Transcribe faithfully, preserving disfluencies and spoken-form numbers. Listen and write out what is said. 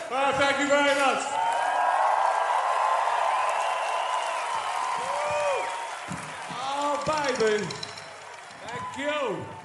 Well, thank you very much. Oh, baby. Thank you.